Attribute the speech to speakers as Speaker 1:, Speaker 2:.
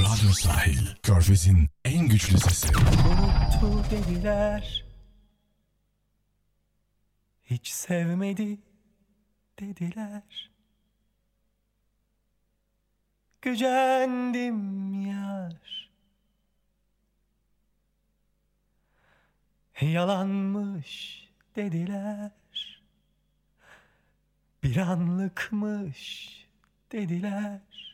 Speaker 1: Radyo Sahil, Körfez'in en güçlü sesi.
Speaker 2: Unuttu dediler, hiç sevmedi dediler. Gücendim yar, yalanmış dediler. Bir anlıkmış dediler.